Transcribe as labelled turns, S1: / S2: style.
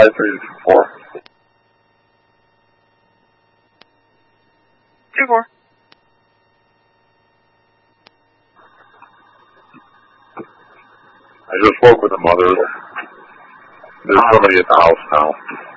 S1: 5324.
S2: 24.
S1: I just spoke with the mother. There's somebody at the house now.